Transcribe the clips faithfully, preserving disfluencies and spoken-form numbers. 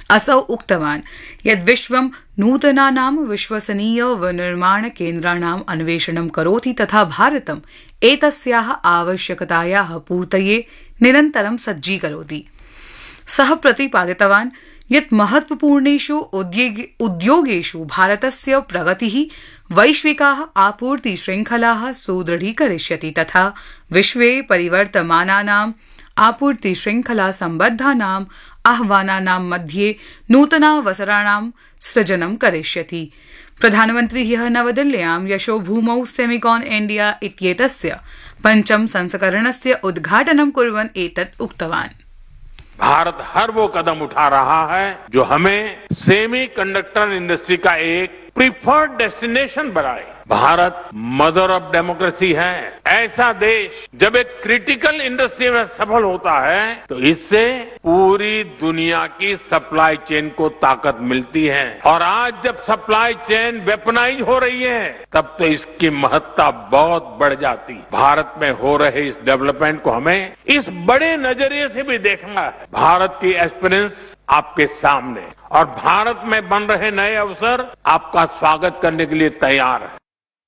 असौ उक्तवान् यत् विश्वं नूतनानां विश्वसनीय विनिर्माण केन्द्राणाम् अन्वेषणं करोति तथा भारतम् एतस्याः आवश्यकतायाः पूर्तये निरन्तरं सज्जीकरोति। सः प्रतिपादितवान् यत् महत्वपूर्णेषु उद्योगेषु भारतस्य प्रगतिः वैश्विकाः आपूर्ति श्रृंखलाः सुदृढीकरिष्यति तथा विश्वे परिवर्तमानानाम् आपूर्ति श्रृंखला सम्बद्धानाम् आह्वानानां मध्ये नूतनावसराणां सृजनं करिष्यति। प्रधानमन्त्री ह्यः नवदिल्ल्यां यशोभूमौ सेमिकॉन इंडिया इत्येतस्य पञ्चम संस्करणस्य उद्घाटनं कुर्वन् एतत् उक्तवान्। भारत हर वो कदम उठा रहा है जो हमें सेमीकंडक्टर इंडस्ट्री का एक प्रीफर्ड डेस्टिनेशन बनाए। भारत मदर ऑफ डेमोक्रेसी है। ऐसा देश जब एक क्रिटिकल इंडस्ट्री में सफल होता है तो इससे पूरी दुनिया की सप्लाई चेन को ताकत मिलती है और आज जब सप्लाई चेन वेपनाइज हो रही है तब तो इसकी महत्ता बहुत बढ़ जाती है। भारत में हो रहे इस डेवलपमेंट को हमें इस बड़े नजरिए से भी देखना है। भारत की एस्पिरेंस आपके सामने और भारत में बन रहे नए अवसर आपका स्वागत करने के लिए तैयार है।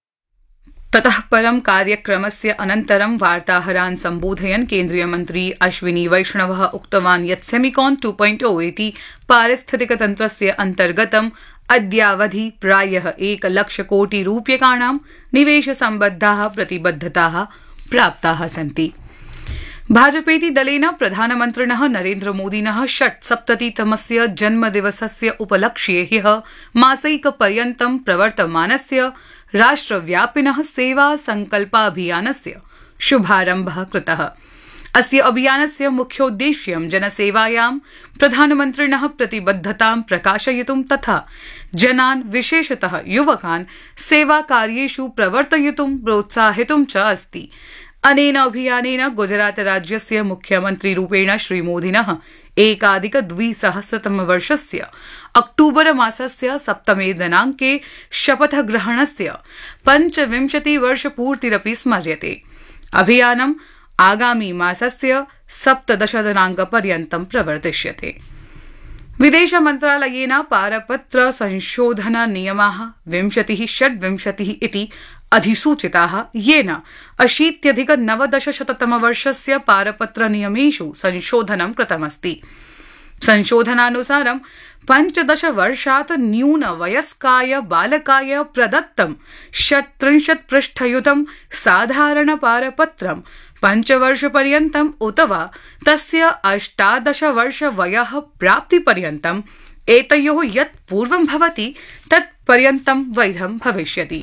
ततः परं कार्यक्रमस्य अनन्तरं वार्ताहरान् सम्बोधयन् केन्द्रीय मन्त्री अश्विनी वैष्णवः उक्तवान् यत् सेमिकॉन टू पॉइंट ओ इति पारिस्थितिकतन्त्रस्य अन्तर्गतम् अद्यावधि प्रायः एकलक्षकोटि रूप्यकाणां निवेशसम्बद्धाः प्रतिबद्धताः प्राप्ताः सन्ति। भाजपेति दलेन प्रधानमन्त्रिणः नरेन्द्रमोदिनः षट्सप्ततितमस्य जन्मदिवसस्य उपलक्ष्ये ह्यः मासैकपर्यन्तं प्रवर्तमानस्य राष्ट्रव्यापिनः सेवा संकल्पाभियानस्य शुभारम्भः कृतः। अस्य अभियानस्य मुख्योद्देश्यं जनसेवायां प्रधानमन्त्रिणः प्रतिबद्धतां प्रकाशयितुं तथा जनान् विशेषतः युवकान् सेवाकार्येषु प्रवर्तयितुं प्रोत्साहितुं च अस्ति। अनेन अभियानेन गुजरात राज्यस्य मुख्यमन्त्रीरूपेण श्रीमोदिनः एकाधिक द्विसहस्रतमवर्षस्य अक्टूबर मासस्य सप्तमे दिनाङ्के शपथग्रहणस्य पञ्चविंशतिवर्षपूर्तिरपि स्मर्यते। अभियानम् आगामी मासस्य सप्तदश दिनाङ्कपर्यन्तं प्रवर्तिष्यते। विदेश मन्त्रालयेन पारपत्र संशोधन नियमाः विंशतिः षड्विंशतिः इति अधिसूचिताः येन अशीत्यधिक नवदशशततमवर्षस्य पारपत्र नियमेषु संशोधनं कृतमस्ति। संशोधनानुसारं पञ्चदश वर्षात् न्यूनवयस्काय बालकाय प्रदत्तं षट्त्रिंशत् पृष्ठयुतं साधारण पारपत्रं पञ्चवर्षपर्यन्तम् उत वा तस्य अष्टादश वर्ष वयः प्राप्तिपर्यन्तम् एतयोः यत् पूर्वं भवति तत् पर्यन्तं वैधं भविष्यति।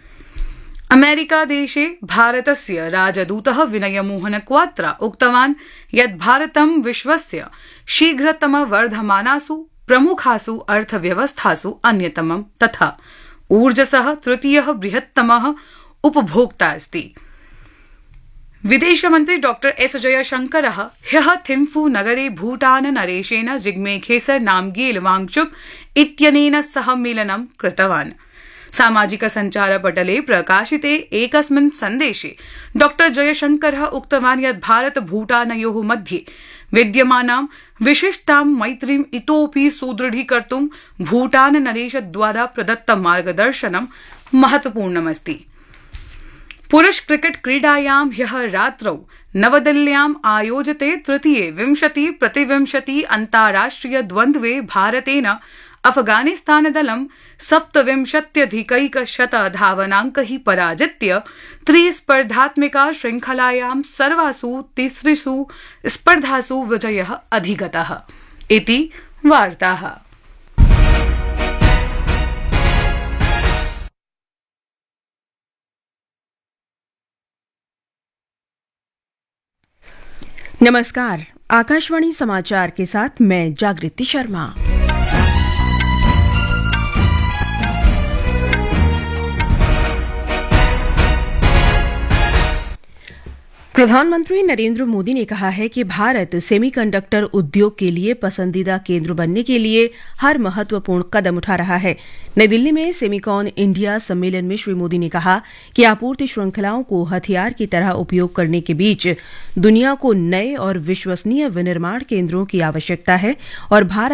अमेरिकादेशे भारतस्य राजदूतः विनयमोहन क्वात्रा उक्तवान् यत् भारतं विश्वस्य शीघ्रतम वर्धमानासु प्रमुखासु अर्थव्यवस्थासु अन्यतमं तथा ऊर्जसः तृतीयः बृहत्तमः उपभोक्ता अस्ति। विदेशमन्त्री डॉ एस जयशंकरः ह्यः थिम्फू नगरे भूटान नरेशेन जिग्मे खेसर नामग्येल वांगचुक इत्यनेन सह मेलनं कृतवान्। सामाजिक सञ्चारपटले प्रकाशिते एकस्मिन् सन्देशे डॉ जयशंकरः उक्तवान् यत् भारत भूटानयोः मध्ये विद्यमानां विशिष्टां मैत्रीम् इतोऽपि सुदृढीकर्तुं भूटान नरेशद्वारा प्रदत्तं मार्गदर्शनं महत्वपूर्णमस्ति। पुरुष क्रिकेट क्रीडायां ह्यः रात्रौ नवदिल्ल्याम् आयोजिते तृतीये विंशति प्रतिविंशति अन्ताराष्ट्रिय द्वन्द्वे भारतेन अफगानिस्तानदलं सप्तविंशत्यधिकैकशत धावनाङ्कैः पराजित्य त्रिस्पर्धात्मिका श्रृङ्खलायां सर्वासु तिसृषु स्पर्धासु विजयः अधिगतः इति वार्ताः। नमस्कार, आकाशवाणी समाचार के साथ मैं जागृति शर्मा। प्रधानमंत्री नरेंद्र मोदी ने कहा है कि भारत सेमीकंडक्टर उद्योग के लिए पसंदीदा केंद्र बनने के लिए हर महत्वपूर्ण कदम उठा रहा है। नई दिल्ली में सेमिकॉन इंडिया सम्मेलन में श्री मोदी ने कहा कि आपूर्ति श्रृंखलाओं को हथियार की तरह उपयोग करने के बीच दुनिया को नए और विश्वसनीय विनिर्माण केंद्रों की आवश्यकता है और भारत